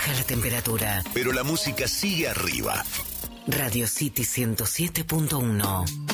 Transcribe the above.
baja la temperatura. Pero la música sigue arriba. Radio City 107.1.